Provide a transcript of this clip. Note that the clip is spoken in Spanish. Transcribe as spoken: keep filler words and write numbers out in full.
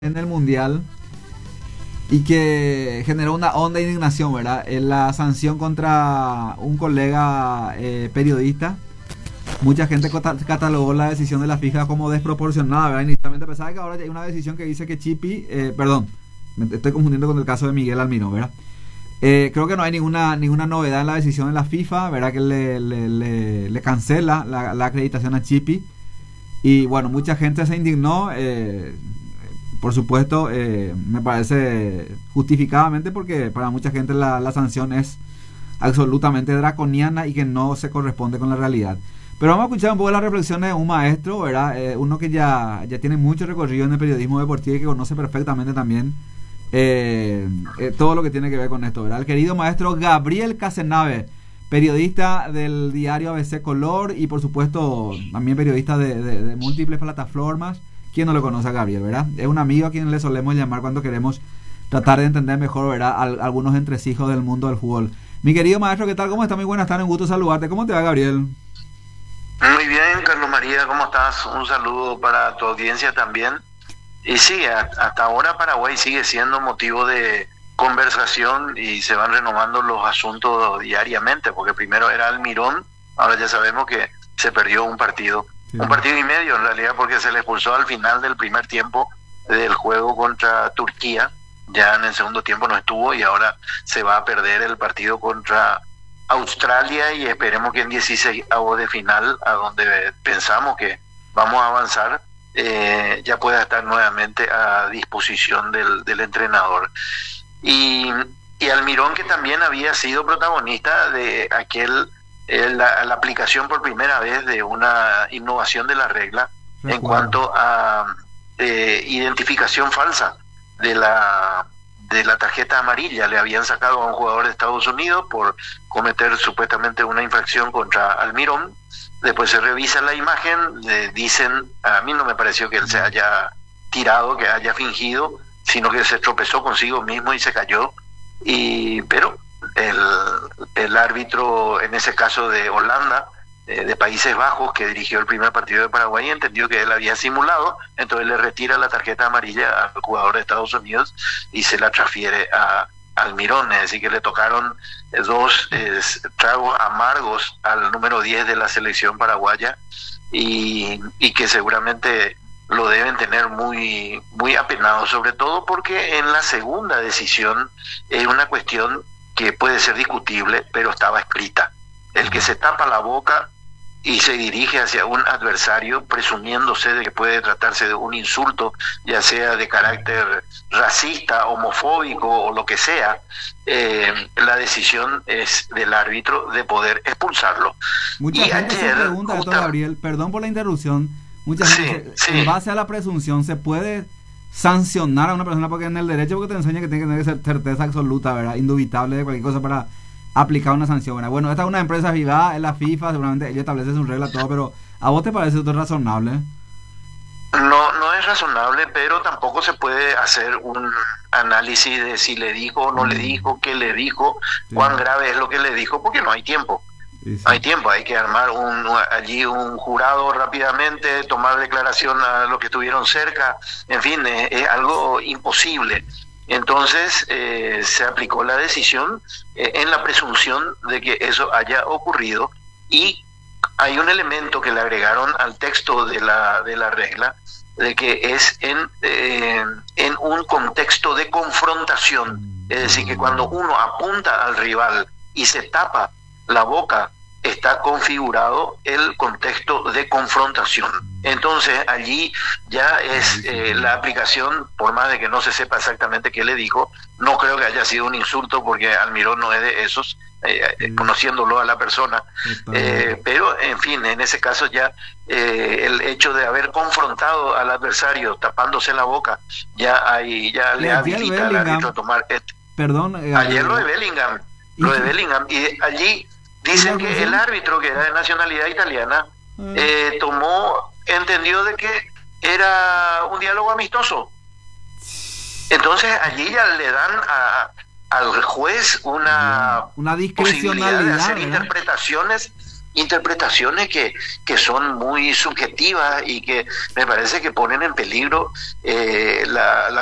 en el Mundial y que generó una honda indignación, ¿verdad? En la sanción contra un colega eh, periodista. Mucha gente catalogó la decisión de la FIFA como desproporcionada, ¿verdad? Inicialmente pensaba que ahora ya hay una decisión que dice que Chipi, eh, perdón, me estoy confundiendo con el caso de Miguel Almirón, ¿verdad? Eh, creo que no hay ninguna ninguna novedad en la decisión de la FIFA, ¿verdad? Que le, le, le, le cancela la, la acreditación a Chipi. Y bueno, mucha gente se indignó, eh, por supuesto, eh, me parece justificadamente, porque para mucha gente la, la sanción es absolutamente draconiana y que no se corresponde con la realidad. Pero vamos a escuchar un poco las reflexiones de un maestro, ¿verdad? Eh, uno que ya, ya tiene mucho recorrido en el periodismo deportivo y que conoce perfectamente también eh, eh, todo lo que tiene que ver con esto, ¿verdad? El querido maestro Gabriel Casenave, periodista del diario A B C Color y por supuesto también periodista de, de, de múltiples plataformas. ¿Quién no lo conoce a Gabriel, verdad? Es un amigo a quien le solemos llamar cuando queremos tratar de entender mejor, ¿verdad? Al, algunos entresijos del mundo del fútbol. Mi querido maestro, ¿qué tal? ¿Cómo está? Muy buenas tardes, un gusto saludarte. ¿Cómo te va, Gabriel? Muy bien, Carlos María, ¿cómo estás? Un saludo para tu audiencia también. Y sí, hasta ahora Paraguay sigue siendo motivo de conversación y se van renovando los asuntos diariamente, porque primero era Almirón, ahora ya sabemos que se perdió un partido, sí. un partido y medio en realidad, porque se le expulsó al final del primer tiempo del juego contra Turquía, ya en el segundo tiempo no estuvo y ahora se va a perder el partido contra Australia y esperemos que en dieciséis avos de final, a donde pensamos que vamos a avanzar, eh, ya pueda estar nuevamente a disposición del, del entrenador. Y, y Almirón, que también había sido protagonista de aquel eh, la, la aplicación por primera vez de una innovación de la regla en cuanto a eh, identificación falsa de la de la tarjeta amarilla. Le habían sacado a un jugador de Estados Unidos por cometer supuestamente una infracción contra Almirón. Después se revisa la imagen, le dicen, a mí no me pareció que él se haya tirado, que haya fingido, sino que se tropezó consigo mismo y se cayó. Y pero el, el árbitro, en ese caso de Holanda, eh, de Países Bajos, que dirigió el primer partido de Paraguay, entendió que él había simulado, entonces le retira la tarjeta amarilla al jugador de Estados Unidos y se la transfiere a Almirón, es decir que le tocaron eh, dos eh, tragos amargos al número diez de la selección paraguaya y, y que seguramente lo deben tener muy muy apenado, sobre todo porque en la segunda decisión es una cuestión que puede ser discutible, pero estaba escrita. El que se tapa la boca y se dirige hacia un adversario presumiéndose de que puede tratarse de un insulto, ya sea de carácter racista, homofóbico o lo que sea, eh, la decisión es del árbitro de poder expulsarlo. Mucha y gente ayer, se pregunta, justa... doctor Gabriel, perdón por la interrupción, mucha sí, gente, sí. en base a la presunción, ¿se puede sancionar a una persona? Porque en el derecho, porque te enseña que tiene que tener certeza absoluta, ¿verdad? Indubitable de cualquier cosa para aplicar una sanción, ¿verdad? Bueno, esta es una empresa privada, es la FIFA, seguramente ellos establecen sus reglas, todo, pero ¿a vos te parece esto razonable? No, no es razonable, pero tampoco se puede hacer un análisis de si le dijo o no le dijo, qué le dijo, sí. cuán grave es lo que le dijo, porque no hay tiempo. Sí, sí. No hay tiempo, hay que armar un, allí un jurado rápidamente, tomar declaración a los que estuvieron cerca, en fin, es, es algo imposible. Entonces eh, se aplicó la decisión eh, en la presunción de que eso haya ocurrido y hay un elemento que le agregaron al texto de la de la regla de que es en eh, en un contexto de confrontación, es decir que cuando uno apunta al rival y se tapa la boca está configurado el contexto de confrontación. Entonces allí ya es eh, la aplicación, por más de que no se sepa exactamente qué le dijo, no creo que haya sido un insulto porque Almirón no es de esos, eh, eh, conociéndolo a la persona, eh, pero en fin, en ese caso ya eh, el hecho de haber confrontado al adversario tapándose la boca, ya hay ya le habilita al árbitro a tomar este. Perdón, eh, ayer lo de Bellingham, lo de Bellingham, y allí dicen que el árbitro, que era de nacionalidad italiana, eh, tomó, entendió de que era un diálogo amistoso. Entonces allí ya le dan a, al juez una, una discrecionalidad, posibilidad de hacer ¿verdad? interpretaciones interpretaciones que, que son muy subjetivas y que me parece que ponen en peligro eh, la, la